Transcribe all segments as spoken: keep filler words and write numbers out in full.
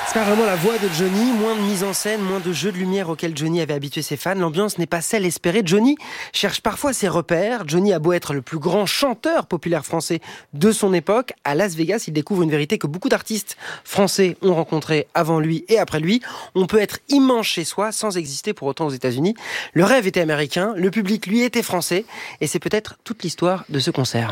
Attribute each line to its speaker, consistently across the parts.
Speaker 1: C'est pas vraiment la voix de Johnny, moins de mise en scène, moins de jeux de lumière auxquels Johnny avait habitué ses fans. L'ambiance n'est pas celle espérée. Johnny cherche parfois ses repères. Johnny a beau être le plus grand chanteur populaire français de son époque, à Las Vegas, il découvre une vérité que beaucoup d'artistes français ont rencontrée avant lui et après lui. On peut être immense chez soi sans exister pour autant aux États-Unis. Le rêve était américain, le public lui était français, et c'est peut-être toute l'histoire de ce concert.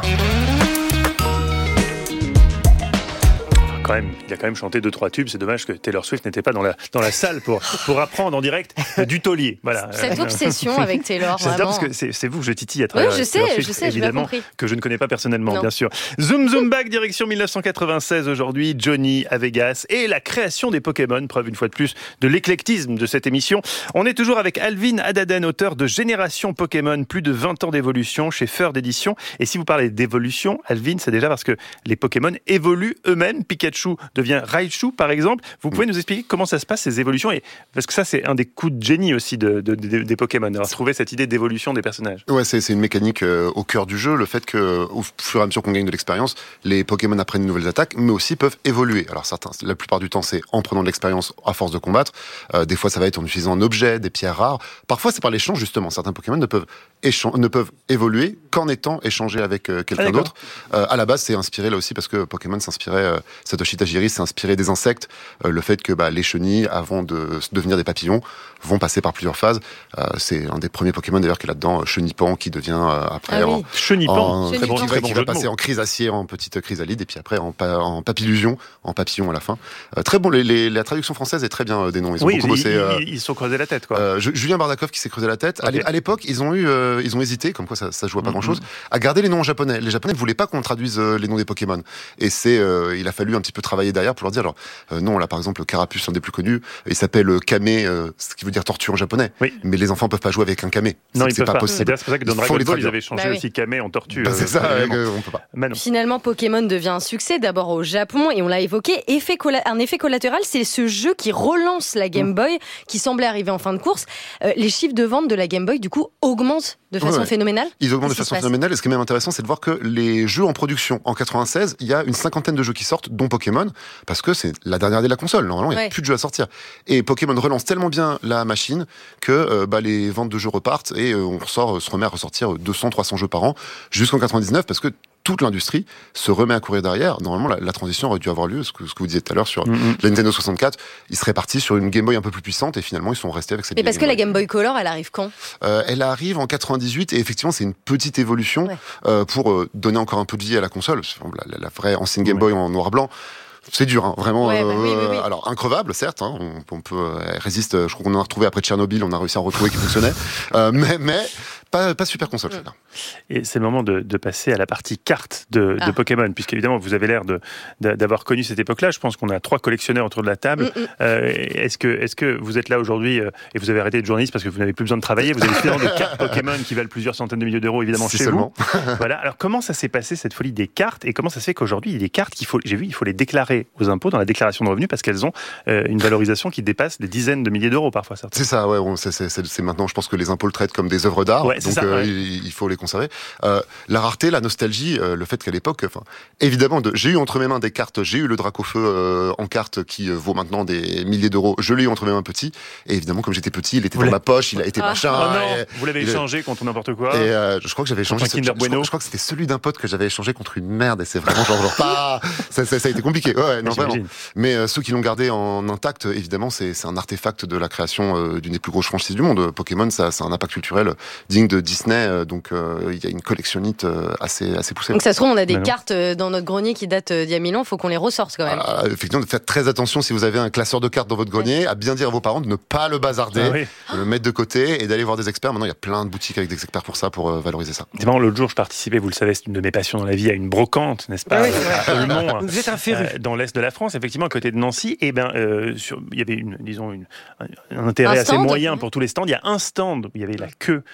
Speaker 2: Quand même, il a quand même chanté deux trois tubes. C'est dommage que Taylor Swift n'était pas dans la dans la salle pour pour apprendre en direct du taulier. Voilà.
Speaker 3: Cette obsession avec Taylor.
Speaker 2: J'adore
Speaker 3: vraiment.
Speaker 2: parce que c'est, c'est vous que je titille à travers.
Speaker 3: Oui, je sais,
Speaker 2: Taylor Swift,
Speaker 3: je sais,
Speaker 2: évidemment,
Speaker 3: j'ai bien compris.
Speaker 2: que je ne connais pas personnellement,
Speaker 3: Non.
Speaker 2: bien sûr. Zoom zoom back direction dix-neuf cent quatre-vingt-seize aujourd'hui. Johnny à Vegas et la création des Pokémon, preuve une fois de plus de l'éclectisme de cette émission. On est toujours avec Alvin Adaden, auteur de Génération Pokémon, plus de vingt ans d'évolution chez Ferd Éditions. Et si vous parlez d'évolution, Alvin, c'est déjà parce que les Pokémon évoluent eux-mêmes. Pikachu devient Raichu, par exemple. Vous pouvez nous expliquer comment ça se passe, ces évolutions, et parce que ça, c'est un des coups de génie aussi de, de, de, des Pokémon, d'avoir trouvé cette idée d'évolution des personnages.
Speaker 4: Ouais, c'est, c'est une mécanique euh, au cœur du jeu, le fait que, au fur et à mesure qu'on gagne de l'expérience, les Pokémon apprennent de nouvelles attaques, mais aussi peuvent évoluer. Alors certains, la plupart du temps, c'est en prenant de l'expérience à force de combattre. Euh, des fois, ça va être en utilisant un objet, des pierres rares. Parfois, c'est par l'échange, justement. Certains Pokémon ne peuvent, échan- ne peuvent évoluer qu'en étant échangés avec euh, quelqu'un ah, d'autre. Euh, à la base, c'est inspiré là aussi parce que Pokémon s'inspirait, euh, Satoshi Tajiri s'est inspiré des insectes. Euh, le fait que bah, les chenilles, avant de devenir des papillons, vont passer par plusieurs phases. Euh, c'est un des premiers Pokémon d'ailleurs qui est là-dedans, Chenipan, qui devient euh, après
Speaker 3: ah oui.
Speaker 4: en
Speaker 2: Chenipan,
Speaker 4: en,
Speaker 2: très bon,
Speaker 4: qui,
Speaker 2: très
Speaker 4: va,
Speaker 2: bon
Speaker 4: qui va passer en chrysacier, en petite chrysalide, et puis après en, pa, en papillusion, en papillon à la fin. Euh, très bon, les, les, la traduction française est très bien euh, des noms. Ils ont
Speaker 2: oui,
Speaker 4: beaucoup
Speaker 2: ils,
Speaker 4: bossé. Euh,
Speaker 2: ils, ils sont creusés la tête, quoi.
Speaker 4: Euh, Julien Bardakov qui s'est creusé la tête. Okay. À l'époque, ils ont eu, euh, ils ont hésité, comme quoi ça, ça jouait pas mm-hmm. grand-chose, à garder les noms en japonais. Les Japonais ne voulaient pas qu'on traduise euh, les noms des Pokémon, et c'est, euh, il a fallu un petit peu travailler derrière pour leur dire, alors euh, non, là par exemple, le Carapuce, un des plus connus, il s'appelle Kame, euh, ce qui veut dire tortue en japonais. Oui. Mais les enfants peuvent pas jouer avec un Kame.
Speaker 2: Non,
Speaker 4: c'est,
Speaker 2: ils
Speaker 4: c'est
Speaker 2: peuvent
Speaker 4: pas
Speaker 2: pas.
Speaker 4: possible.
Speaker 2: C'est pour ça que dans Dragon Ball, ils avaient changé bah oui. aussi Kame en tortue.
Speaker 4: Bah, c'est
Speaker 2: euh,
Speaker 4: ça, euh, on peut pas.
Speaker 2: Bah
Speaker 3: Finalement, Pokémon devient un succès d'abord au Japon, et on l'a évoqué. Effet colla- un effet collatéral, c'est ce jeu qui relance la Game Boy, mmh. qui semblait arriver en fin de course. Euh, les chiffres de vente de la Game Boy, du coup, augmentent de façon
Speaker 4: ouais, ouais.
Speaker 3: phénoménale.
Speaker 4: Ils augmentent Qu'est-ce de façon phénoménale, et ce qui est même intéressant, c'est de voir que les jeux en production, en quatre-vingt-seize, il y a une cinquantaine de jeux qui sortent, dont Pokémon, parce que c'est la dernière année de la console. Normalement, il n'y a ouais. plus de jeux à sortir. Et Pokémon relance tellement bien la machine que euh, bah, les ventes de jeux repartent, et euh, on ressort, se remet à ressortir deux cents, trois cents jeux par an, jusqu'en quatre-vingt-dix-neuf, parce que toute l'industrie se remet à courir derrière. Normalement, la, la transition aurait dû avoir lieu, ce que, ce que vous disiez tout à l'heure sur mm-hmm. la Nintendo soixante-quatre. Ils seraient partis sur une Game Boy un peu plus puissante, et finalement, ils sont restés avec cette
Speaker 3: Mais parce
Speaker 4: Game
Speaker 3: que
Speaker 4: Boy.
Speaker 3: la Game Boy Color, elle arrive quand
Speaker 4: euh, Elle arrive en quatre-vingt-dix-huit, et effectivement, c'est une petite évolution ouais. euh, pour euh, donner encore un peu de vie à la console. La, la, la vraie ancienne Game Boy ouais. en noir-blanc, c'est dur, hein, vraiment.
Speaker 3: Ouais, bah oui, oui, oui.
Speaker 4: Euh, alors increvable, certes. Hein, on, on peut, elle résiste. Je crois qu'on en a retrouvé après Tchernobyl. On a réussi à en retrouver qui fonctionnait, euh, mais mais pas pas super console. Mm.
Speaker 2: Et c'est le moment de, de passer à la partie carte de, ah. de Pokémon, puisqu'évidemment vous avez l'air de, de d'avoir connu cette époque-là. Je pense qu'on a trois collectionneurs autour de la table. Mm-hmm. Euh, est-ce que est-ce que vous êtes là aujourd'hui euh, et vous avez arrêté de journaliste parce que vous n'avez plus besoin de travailler? Vous avez finalement des cartes Pokémon qui valent plusieurs centaines de milliers d'euros, évidemment,
Speaker 4: c'est
Speaker 2: chez
Speaker 4: seulement.
Speaker 2: vous. Voilà. Alors comment ça s'est passé, cette folie des cartes, et comment ça se fait qu'aujourd'hui il y a des cartes qu'il faut, j'ai vu, il faut les déclarer aux impôts dans la déclaration de revenus parce qu'elles ont euh, une valorisation qui dépasse des dizaines de milliers d'euros parfois. Certains.
Speaker 4: C'est ça, ouais. On, c'est, c'est, c'est, c'est maintenant, je pense que les impôts le traitent comme des œuvres d'art,
Speaker 2: ouais,
Speaker 4: donc
Speaker 2: ça,
Speaker 4: euh,
Speaker 2: ouais.
Speaker 4: il, il faut les conserver. Euh, la rareté, la nostalgie, euh, le fait qu'à l'époque, enfin, évidemment, de, j'ai eu entre mes mains des cartes, j'ai eu le Dracofeu euh, en carte qui euh, vaut maintenant des milliers d'euros. Je l'ai eu entre mes mains petit, et évidemment, comme j'étais petit, il était vous dans l'avez... ma poche, il a été ah. machin.
Speaker 2: Oh non,
Speaker 4: et,
Speaker 2: vous l'avez
Speaker 4: il,
Speaker 2: échangé contre n'importe quoi.
Speaker 4: Et euh, je crois que j'avais échangé. Ce, je, je, crois, je crois que c'était celui d'un pote que j'avais échangé contre une merde, et c'est vraiment genre, genre pas. Ça, ça, ça a été compliqué. Ouais, non, vraiment. Mais euh, ceux qui l'ont gardé en intact, évidemment, c'est, c'est un artefact de la création euh, d'une des plus grosses franchises du monde. Pokémon, ça, c'est un impact culturel digne de Disney, euh, donc euh, il y a une collectionnite euh, assez, assez poussée.
Speaker 3: Donc ça se trouve, on a des Mais cartes non. dans notre grenier qui datent d'il y a mille ans, il faut qu'on les ressorte quand même.
Speaker 4: Ah, effectivement, faites très attention si vous avez un classeur de cartes dans votre grenier, ouais. à bien dire à vos parents de ne pas le bazarder, ah, oui. de le mettre de côté et d'aller voir des experts. Maintenant, il y a plein de boutiques avec des experts pour ça, pour euh, valoriser ça.
Speaker 2: C'est marrant, l'autre jour, je participais, vous le savez, c'est une de mes passions dans la vie, à une brocante, n'est-ce pas, oui, à Olmont,
Speaker 1: vous êtes un féru.
Speaker 2: Euh, dans l'est de la France, effectivement, à côté de Nancy. Et ben, euh, sur, il y avait une, disons, une, un, un intérêt un assez moyen pour tous les stands. Il y a un stand où il y avait la queue, où les gens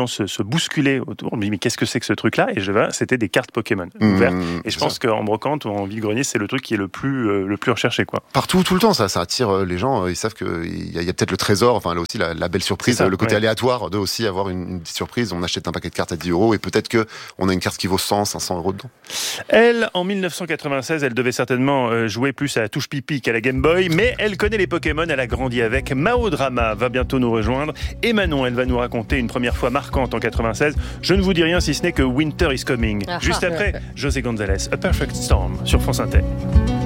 Speaker 2: gens se, se bousculaient autour. On me dit mais qu'est-ce que c'est que ce truc-là? Et je vois, c'était des cartes Pokémon ouvertes. Mmh, et je pense ça. qu'en brocante ou en vide-grenier, c'est le truc qui est le plus euh, le plus recherché, quoi.
Speaker 4: Partout, tout le temps, ça, ça attire les gens. Ils savent qu'il y a, y a peut-être le trésor. Enfin, là aussi, la, la belle surprise, ça, le côté ouais. aléatoire de aussi avoir une, une petite surprise. On achète un paquet de cartes à dix euros et peut-être que on a une carte qui vaut cent, cinq cents euros dedans.
Speaker 2: Elle, en dix-neuf cent quatre-vingt-seize, elle devait certainement jouer plus à la touche pipi qu'à la Game Boy, mais elle connaît les Pokémon, elle a grandi avec. Mao Drama va bientôt nous rejoindre et Manon, elle va nous raconter une première fois marquante en quatre-vingt-seize. Je ne vous dis rien si ce n'est que Winter is Coming. Ah, Juste après, José González, A Perfect Storm sur France Inter.